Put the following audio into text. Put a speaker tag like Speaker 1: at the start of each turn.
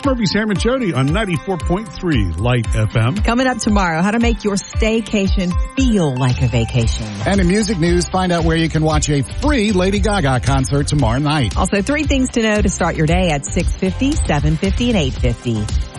Speaker 1: It's Murphy, Sam, and Jody on 94.3 Light FM.
Speaker 2: Coming up tomorrow, how to make your staycation feel like a vacation.
Speaker 3: And in music news, find out where you can watch a free Lady Gaga concert tomorrow night.
Speaker 2: Also, 3 things to know to start your day at 6:50, 7:50, and 8:50.